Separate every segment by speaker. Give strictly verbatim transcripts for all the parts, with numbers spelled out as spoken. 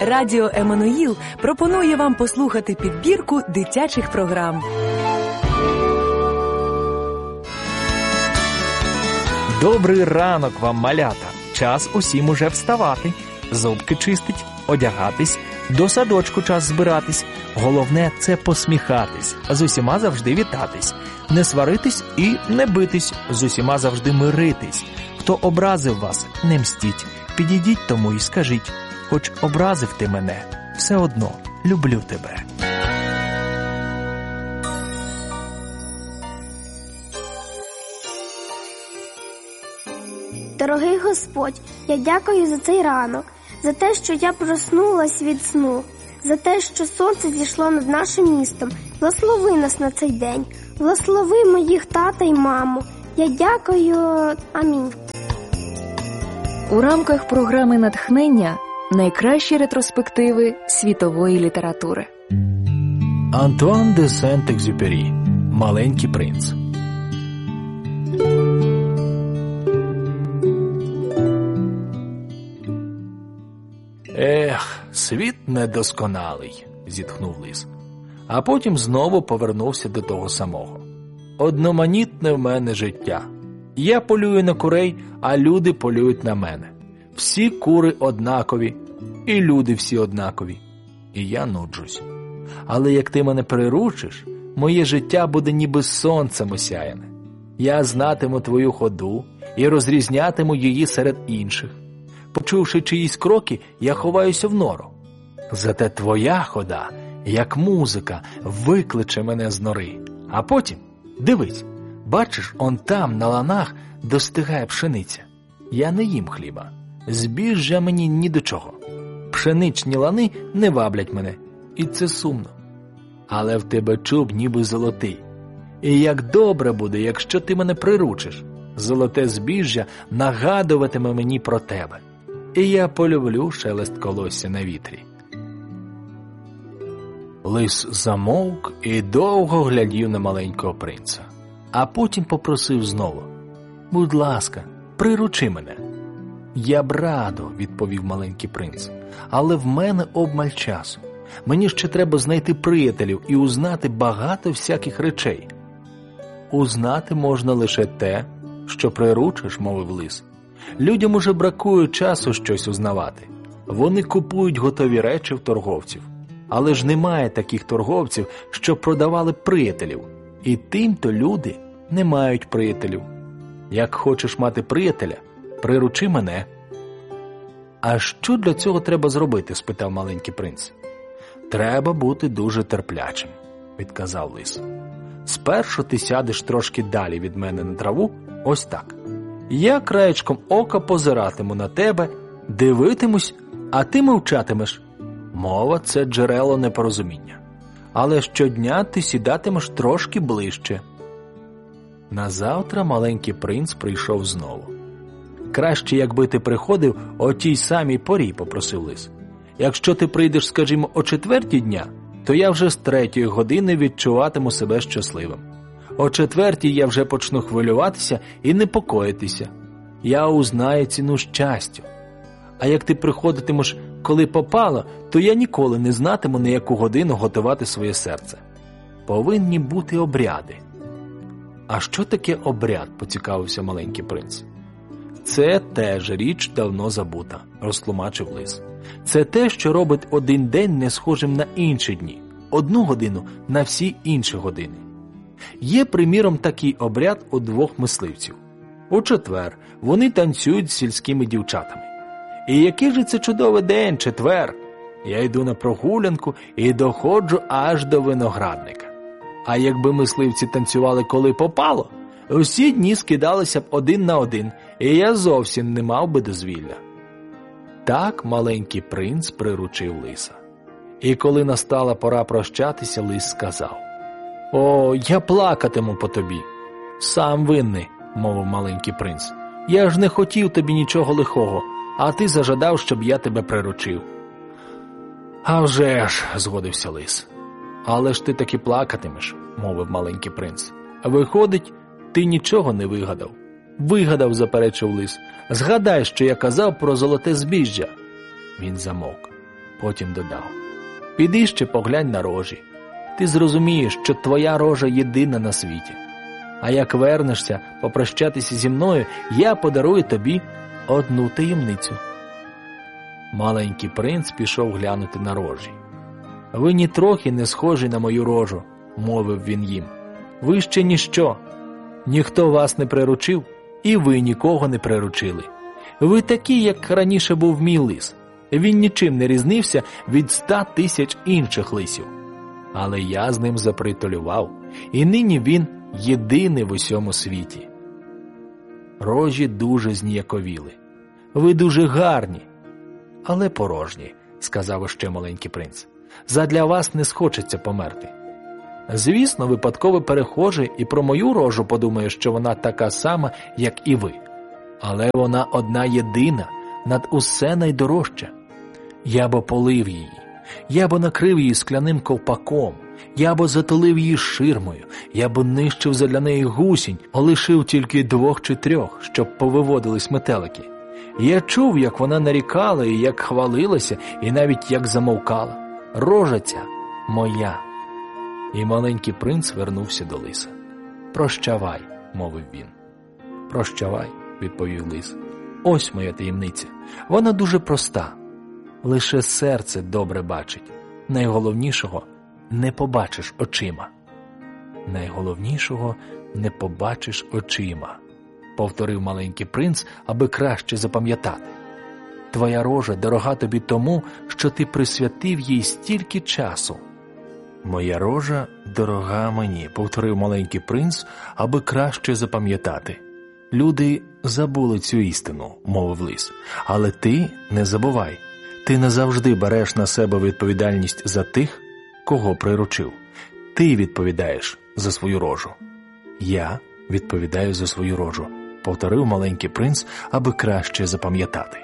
Speaker 1: Радіо Еммануїл пропонує вам послухати підбірку дитячих програм.
Speaker 2: Добрий ранок вам, малята! Час усім уже вставати, зубки чистить, одягатись, до садочку час збиратись. Головне – це посміхатись, з усіма завжди вітатись, не сваритись і не битись, з усіма завжди миритись. Хто образив вас, не мстіть, підійдіть тому і скажіть, хоч образив ти мене, все одно люблю тебе.
Speaker 3: Дорогий Господь, я дякую за цей ранок, за те, що я проснулась від сну, за те, що сонце зійшло над нашим містом. Благослови нас на цей день, благослови моїх тата й маму. Я дякую. Амінь.
Speaker 4: У рамках програми «Натхнення» найкращі ретроспективи світової літератури.
Speaker 2: Антуан де Сент-Екзюпері «Маленький принц». Ех, світ недосконалий, зітхнув лис. А потім знову повернувся до того самого. Одноманітне в мене життя. Я полюю на курей, а люди полюють на мене. Всі кури однакові, і люди всі однакові. І я нуджусь. Але як ти мене приручиш, моє життя буде ніби сонцем осяяне. Я знатиму твою ходу і розрізнятиму її серед інших. Почувши чиїсь кроки, я ховаюся в нору. Зате твоя хода, як музика, викличе мене з нори. А потім, дивись, бачиш, он там, на ланах, достигає пшениця. Я не їм хліба. Збіжжя мені ні до чого. Пшеничні лани не ваблять мене, і це сумно. Але в тебе чуб ніби золотий. І як добре буде, якщо ти мене приручиш. Золоте збіжжя нагадуватиме мені про тебе. І я полюблю шелест колосся на вітрі. Лис замовк і довго глядів на маленького принца. А потім попросив знову: «Будь ласка, приручи мене». «Я б радо», – відповів маленький принц, – «але в мене обмаль часу. Мені ще треба знайти приятелів і узнати багато всяких речей». «Узнати можна лише те, що приручиш», – мовив лис. «Людям уже бракує часу щось узнавати. Вони купують готові речі в торговців. Але ж немає таких торговців, що продавали приятелів. І тим-то люди не мають приятелів. Як хочеш мати приятеля, приручи мене». «А що для цього треба зробити?» – спитав маленький принц. «Треба бути дуже терплячим», – відказав лис. «Спершу ти сядеш трошки далі від мене на траву, ось так. Я краєчком ока позиратиму на тебе, дивитимусь, а ти мовчатимеш. Мова – це джерело непорозуміння. Але щодня ти сідатимеш трошки ближче». Назавтра маленький принц прийшов знову. «Краще, якби ти приходив о тій самій порі», – попросив лис. «Якщо ти прийдеш, скажімо, о четвертій дня, то я вже з третьої години відчуватиму себе щасливим. О четвертій я вже почну хвилюватися і непокоїтися. Я узнаю ціну щастю. А як ти приходитимеш, коли попало, то я ніколи не знатиму, на яку годину готувати своє серце. Повинні бути обряди». «А що таке обряд?» – поцікавився маленький принц. «Це теж річ давно забута», – розтлумачив лис. «Це те, що робить один день не схожим на інші дні, одну годину на всі інші години. Є, приміром, такий обряд у двох мисливців. У четвер вони танцюють з сільськими дівчатами. І який же це чудовий день, четвер! Я йду на прогулянку і доходжу аж до виноградника. А якби мисливці танцювали коли попало, усі дні скидалися б один на один, і я зовсім не мав би дозвілля». Так маленький принц приручив лиса. І коли настала пора прощатися, лис сказав: «О, я плакатиму по тобі». «Сам винний», – мовив маленький принц. «Я ж не хотів тобі нічого лихого, а ти зажадав, щоб я тебе приручив». «А вже ж», – згодився лис. «Але ж ти таки плакатимеш», – мовив маленький принц. «Виходить, ти нічого не вигадав». «Вигадав», – заперечив лис. «Згадай, що я казав про золоте збіжжя». Він замовк. Потім додав: піди ще поглянь на рожі. Ти зрозумієш, що твоя рожа єдина на світі. А як вернешся попрощатися зі мною, я подарую тобі одну таємницю. Маленький принц пішов глянути на рожі. Ви нітрохи не схожі на мою рожу, мовив він їм. Ви ще ніщо. Ніхто вас не приручив, і ви нікого не приручили. Ви такі, як раніше був мій лис. Він нічим не різнився від ста тисяч інших лисів. Але я з ним запритулював, і нині він єдиний в усьому світі. Рожі дуже зніяковіли. Ви дуже гарні, але порожні, сказав іще маленький принц. Задля вас не схочеться померти. Звісно, випадковий перехожий і про мою рожу подумає, що вона така сама, як і ви. Але вона одна єдина, над усе найдорожча. Я б ополив її, я б накрив її скляним ковпаком, я б затулив її ширмою, я б нищив задля неї гусінь, лишив тільки двох чи трьох, щоб повиводились метелики. Я чув, як вона нарікала і як хвалилася, і навіть як замовкала. Рожа ця моя. І маленький принц вернувся до лиса. «Прощавай», – мовив він. «Прощавай», – відповів лис. «Ось моя таємниця. Вона дуже проста. Лише серце добре бачить. Найголовнішого не побачиш очима». «Найголовнішого не побачиш очима», – повторив маленький принц, аби краще запам'ятати. «Твоя рожа дорога тобі тому, що ти присвятив їй стільки часу». «Моя рожа дорога мені», – повторив маленький принц, аби краще запам'ятати. «Люди забули цю істину», – мовив лис. «Але ти не забувай. Ти не завжди береш на себе відповідальність за тих, кого приручив. Ти відповідаєш за свою рожу». «Я відповідаю за свою рожу», – повторив маленький принц, аби краще запам'ятати.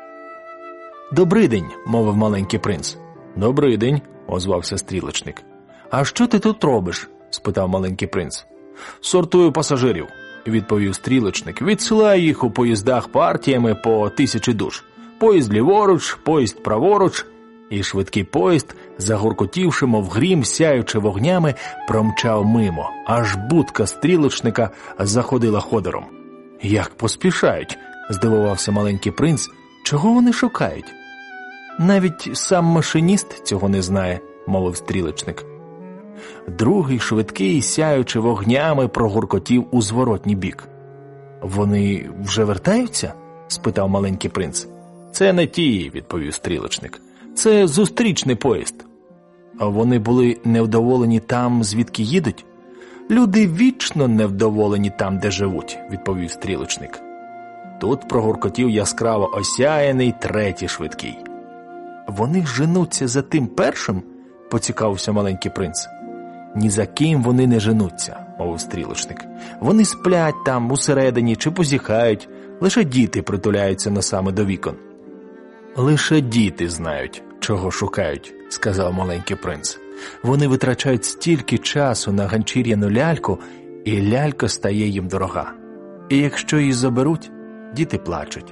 Speaker 2: «Добрий день», – мовив маленький принц. «Добрий день», – озвався стрілочник. «А що ти тут робиш?» – спитав маленький принц. «Сортую пасажирів», – відповів стрілочник. «Відсилаю їх у поїздах партіями по тисячі душ. Поїзд ліворуч, поїзд праворуч». І швидкий поїзд, загуркотівши, мов грім, сяючи вогнями, промчав мимо, аж будка стрілочника заходила ходором. «Як поспішають!» – здивувався маленький принц. «Чого вони шукають?» «Навіть сам машиніст цього не знає», – мовив стрілочник. Другий, швидкий, сяючи вогнями, прогуркотів у зворотній бік. «Вони вже вертаються?» – спитав маленький принц. «Це не ті», – відповів стрілочник. «Це зустрічний поїзд». «А вони були невдоволені там, звідки їдуть?» «Люди вічно невдоволені там, де живуть», – відповів стрілочник. Тут прогуркотів яскраво осяяний третій швидкий. «Вони женуться за тим першим?» – поцікавився маленький принц. «Ні за ким вони не женуться», – мовив стрілочник. «Вони сплять там усередині чи позіхають, лише діти притуляються носами до вікон». «Лише діти знають, чого шукають», – сказав маленький принц. «Вони витрачають стільки часу на ганчір'яну ляльку, і лялька стає їм дорога. І якщо її заберуть, діти плачуть».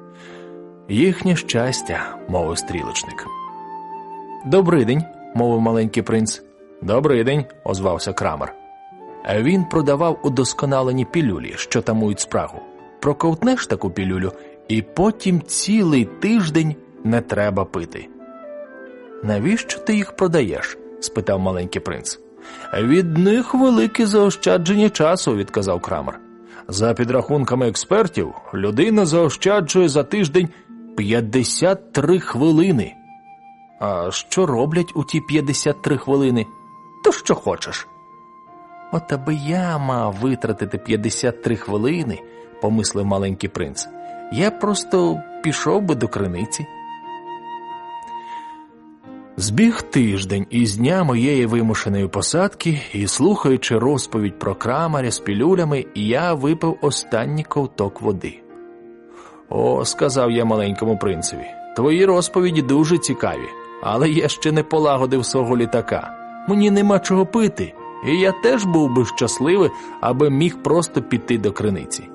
Speaker 2: «Їхнє щастя», – мовив стрілочник. «Добрий день», – мовив маленький принц. «Добрий день», – озвався крамар. Він продавав удосконалені пілюлі, що тамують спрагу. Проковтнеш таку пілюлю, і потім цілий тиждень не треба пити. «Навіщо ти їх продаєш?» – спитав маленький принц. «Від них велике заощадження часу», – відказав крамар. «За підрахунками експертів, людина заощаджує за тиждень п'ятдесят три хвилини». «А що роблять у ті п'ятдесят три хвилини?» «То що хочеш». «От аби я мав витратити п'ятдесят три хвилини», – помислив маленький принц. «Я просто пішов би до криниці». Збіг тиждень із дня моєї вимушеної посадки, і, слухаючи розповідь про крамаря з пілюлями, я випив останній ковток води. «О», – сказав я маленькому принцеві, – «твої розповіді дуже цікаві, але я ще не полагодив свого літака. Мені нема чого пити, і я теж був би щасливий, аби міг просто піти до криниці».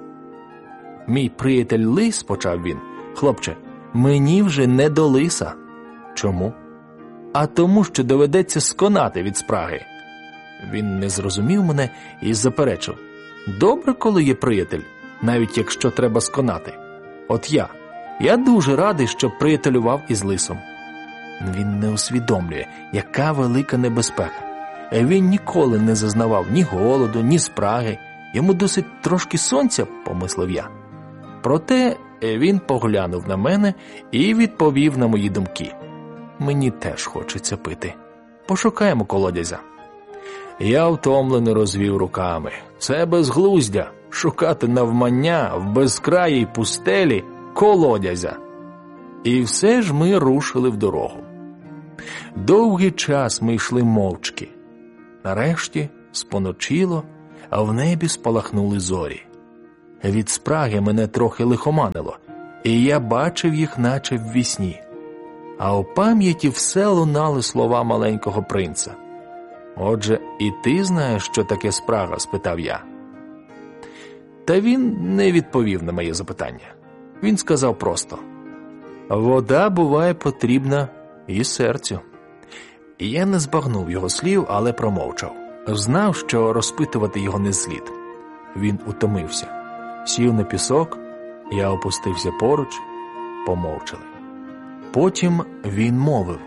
Speaker 2: «Мій приятель лис», – почав він, – «хлопче, мені вже не до лиса». Чому? А тому, що доведеться сконати від спраги. Він не зрозумів мене і заперечив. Добре, коли є приятель, навіть якщо треба сконати. От я. Я дуже радий, що приятелював із лисом. Він не усвідомлює, яка велика небезпека. Він ніколи не зазнавав ні голоду, ні спраги. Йому досить трошки сонця, помислив я. Проте він поглянув на мене і відповів на мої думки. Мені теж хочеться пити. Пошукаємо колодязя. Я втомлено розвів руками. Це безглуздя – шукати навмання в безкраїй пустелі колодязя. І все ж ми рушили в дорогу. Довгий час ми йшли мовчки. Нарешті споночило, а в небі спалахнули зорі. Від спраги мене трохи лихоманило, і я бачив їх наче ввісні. А у пам'яті все лунали слова маленького принца. «Отже, і ти знаєш, що таке спрага?» – спитав я. Та він не відповів на моє запитання. Він сказав просто: «Вода буває потрібна і серцю». І я не збагнув його слів, але промовчав. Знав, що розпитувати його не слід. Він утомився. Сів на пісок, я опустився поруч, помовчали. Потім він мовив: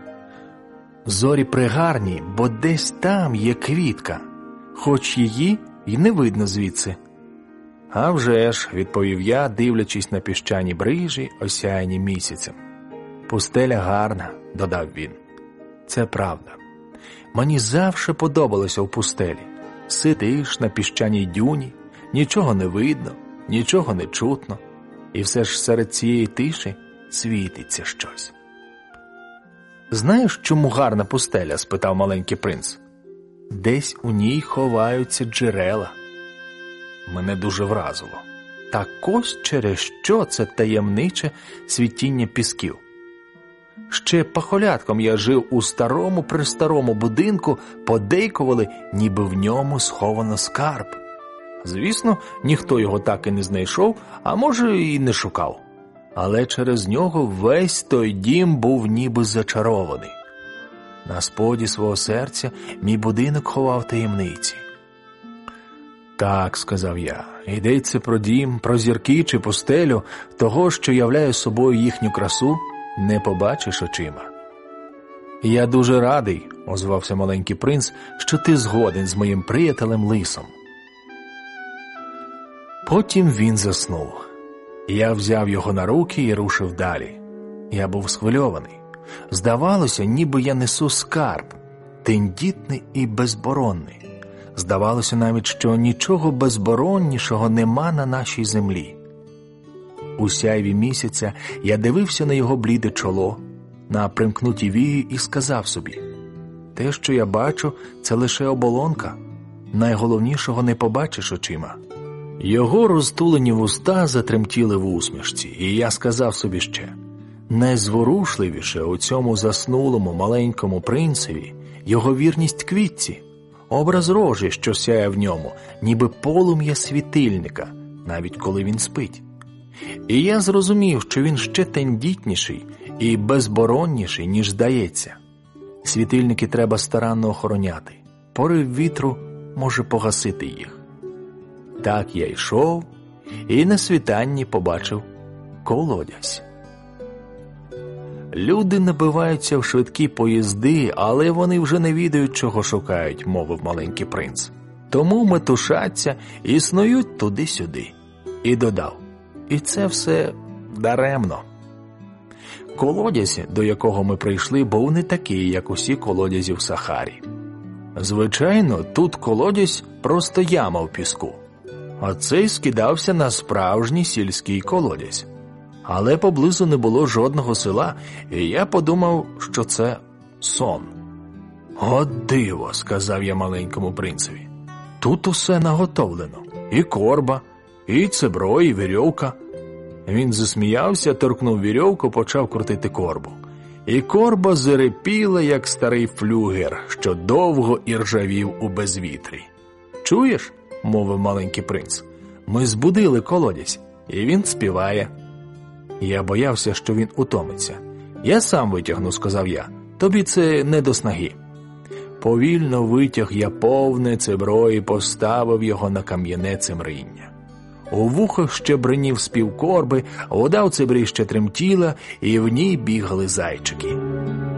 Speaker 2: «Зорі пригарні, бо десь там є квітка, хоч її й не видно звідси». «А вже ж», – відповів я, дивлячись на піщані брижі, осяяні місяцем. «Пустеля гарна», – додав він. Це правда. Мені завжди подобалося в пустелі. Сидиш на піщаній дюні, нічого не видно, нічого не чутно, і все ж серед цієї тиші світиться щось. «Знаєш, чому гарна пустеля?» – спитав маленький принц. «Десь у ній ховаються джерела». Мене дуже вразило. Так ось через що це таємниче світіння пісків. Ще пахолятком я жив у старому-престарому будинку, подейкували, ніби в ньому сховано скарб. Звісно, ніхто його так і не знайшов, а може і не шукав. Але через нього весь той дім був ніби зачарований. На споді свого серця мій будинок ховав таємниці. «Так», – сказав я, – «йдеться про дім, про зірки чи пустелю, того, що являє собою їхню красу, не побачиш очима». «Я дуже радий», – озвався маленький принц, – «що ти згоден з моїм приятелем лисом». Потім він заснув. Я взяв його на руки і рушив далі. Я був схвильований. Здавалося, ніби я несу скарб, тендітний і безборонний. Здавалося навіть, що нічого безбороннішого нема на нашій землі. У сяйві місяця я дивився на його бліде чоло, на примкнуті вії і сказав собі: те, що я бачу, це лише оболонка, найголовнішого не побачиш очима. Його розтулені вуста затремтіли в усмішці, і я сказав собі ще: найзворушливіше у цьому заснулому маленькому принцеві його вірність квітці, образ рожі, що сяє в ньому, ніби полум'я світильника, навіть коли він спить. І я зрозумів, що він ще тендітніший і безборонніший, ніж здається. Світильники треба старанно охороняти, порив вітру може погасити їх. Так я йшов і на світанні побачив колодязь. «Люди набиваються в швидкі поїзди, але вони вже не відають, чого шукають», – мовив маленький принц. «Тому метушаться і снують туди-сюди». І додав: «І це все даремно». Колодязь, до якого ми прийшли, був не такий, як усі колодязі в Сахарі. Звичайно, тут колодязь – просто яма в піску, а цей скидався на справжній сільський колодязь. Але поблизу не було жодного села, і я подумав, що це сон. «От диво», – сказав я маленькому принцеві. «Тут усе наготовлено. І корба, і цебро, і вірьовка». Він засміявся, торкнув вірьовку, почав крутити корбу. І корба зарипіла, як старий флюгер, що довго іржавів у безвітрі. «Чуєш?» – мовив маленький принц. «Ми збудили колодязь, і він співає». Я боявся, що він утомиться. Я сам витягну, сказав я, тобі це не до снаги. Повільно витяг я повне цебро і поставив його на кам'яне цемриння. У вухах ще бринів спів корби, вода в цебрі ще тремтіла, і в ній бігали зайчики.